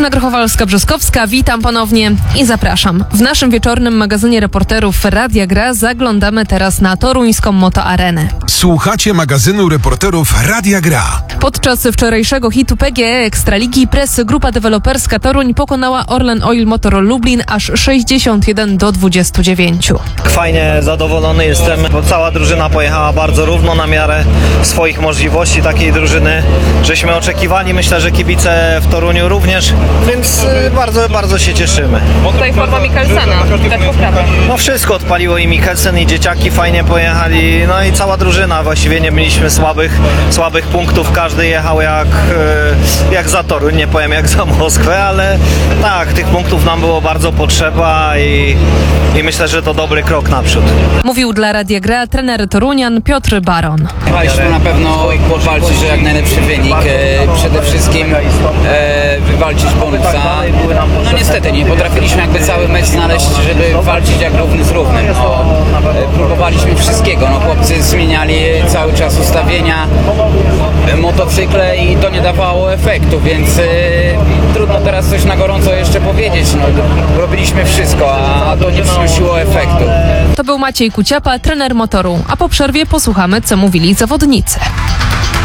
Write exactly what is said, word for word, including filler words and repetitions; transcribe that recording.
Katarzyna Grochowalska-Brzoskowska, witam ponownie i zapraszam. W naszym wieczornym magazynie reporterów Radia Gra zaglądamy teraz na toruńską motoarenę. Słuchacie magazynu reporterów Radia Gra. Podczas wczorajszego hitu P G E Ekstraligi Press grupa deweloperska Toruń pokonała Orlen Oil Motor Lublin aż sześćdziesiąt jeden do dwudziestu dziewięciu. Fajnie zadowolony jestem, bo cała drużyna pojechała bardzo równo na miarę swoich możliwości takiej drużyny, żeśmy oczekiwali. Myślę, że kibice w Toruniu również, więc bardzo, bardzo się cieszymy. Tutaj forma Mikkelsena, tak poprawia. No wszystko odpaliło i Mikkelsen, i dzieciaki fajnie pojechali, no i cała drużyna. Właściwie nie mieliśmy słabych, słabych punktów, każdy jechał jak, jak za Toruń, nie powiem jak za Moskwę, ale tak, tych punktów nam było bardzo potrzeba i, i myślę, że to dobry krok naprzód. Mówił dla Radia Gra trener Torunian Piotr Baron. Jechaliśmy na pewno powalczyć o jak najlepszy wynik, e, przede wszystkim e, wywalczyć bonusa. No niestety nie potrafiliśmy jakby cały mecz znaleźć, żeby walczyć jak równy z równym. No, e, próbowaliśmy wszystkiego, no chłopcy zmieniali cały czas ustawienia, e, motocykle i to nie dawało efektu, więc e, trudno teraz coś na gorąco jeszcze powiedzieć. No, robiliśmy wszystko, a to nie przynosiło efektu. To był Maciej Kuciapa, trener motoru, a po przerwie posłuchamy, co mówili zawodnicy.